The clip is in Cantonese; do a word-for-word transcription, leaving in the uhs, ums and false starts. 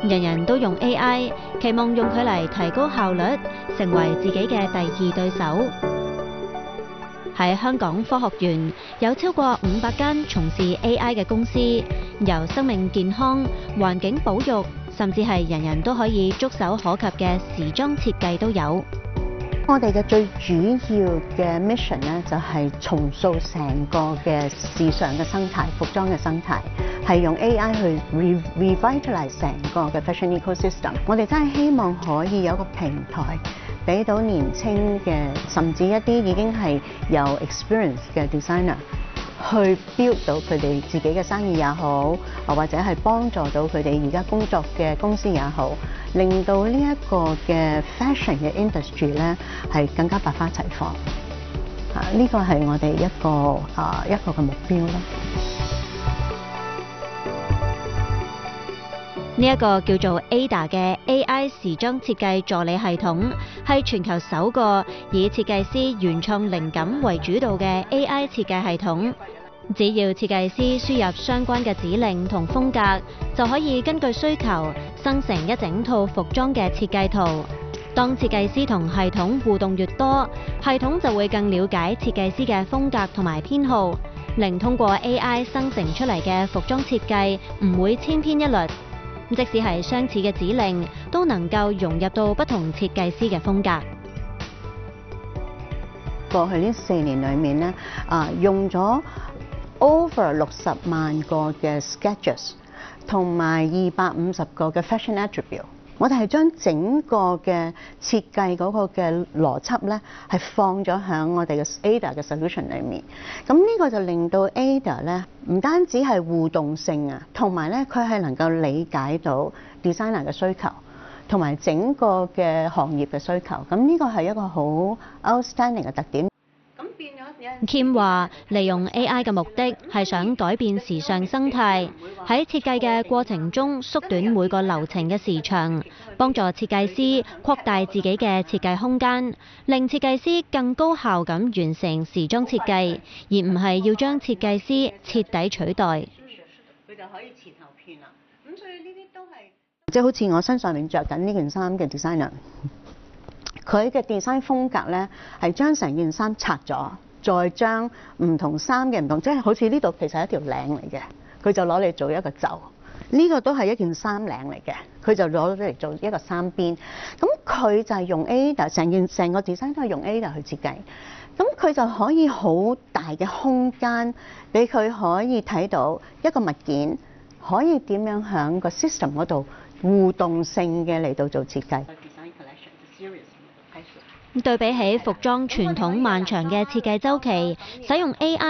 人人都用 A I， 期望用佢嚟提高效率，成為自己嘅第二對手。喺香港科學園有超過五百間從事 A I 嘅公司，由生命健康、環境保育，甚至係人人都可以觸手可及嘅時裝設計都有。 我哋嘅最主要嘅 mission 咧，就係重塑成個嘅時尚嘅生態、服裝嘅生態，係用 A I 去 revitalize 成個嘅 fashion ecosystem。我哋真係希望可以有個平台，俾到年輕嘅，甚至一啲已經係有 experience 嘅 designer，去 build 到佢哋自己嘅生意也好，或者係幫助到佢哋而家工作嘅公司也好，令到呢一個嘅 fashion 嘅 industry 咧係更加百花齊放。啊，呢個係我哋一個啊一個嘅目標啦。 呢一個叫做 Ada 嘅 A I 時裝設計助理系統，係全球首個以設計師原創靈感為主導嘅 A I 設計系統。只要設計師輸入相關嘅指令同風格，就可以根據需求生成一整套服裝嘅設計圖。當設計師同系統互動越多，系統就會更了解設計師嘅風格同埋偏好，令通過 A I 生成出嚟嘅服裝設計唔會千篇一律。即使係相似嘅指令，都能夠融入到不同設計師嘅風格。 過去呢四年裏面咧，啊用咗 over 六十萬個嘅 sketches， 同埋二百五十個嘅 fashion attribute。我哋係將整個嘅設計嗰個嘅邏輯咧，係放咗喺我哋嘅 Ada 嘅 solution 裏面。咁呢個就令到 Ada 咧，唔單止係互動性啊，同埋咧佢係能夠理解到 designer 嘅需求，同埋整個嘅行業嘅需求。咁呢個係一個好 outstanding 嘅特點。 Kim 話：利用 A I 嘅目的係想改變時尚生態，喺設計嘅過程中縮短每個流程嘅時長，幫助設計師擴大自己嘅設計空間，令設計師更高效咁完成時裝設計，而唔係要將設計師徹底取代。 佢就可以前後片啦。咁所以呢啲都係即係好似我身上面着緊呢件衫嘅 designer， 佢嘅 design 風格咧係將成件衫拆咗。再將唔同衫嘅唔同，即係好似呢度其實係一條領嚟嘅，佢就攞嚟做一個袖。呢、這個都係一件衫領嚟嘅，佢就攞咗嚟做一個衫邊。咁佢就係用 Ada 成件成個 design 都係用 Ada 去設計。咁佢就可以好大嘅空間，俾佢可以睇到一個物件可以點樣喺個 system 嗰度互動性嘅嚟到做設計。 對比起服裝傳統漫長嘅設計週期，使用 A I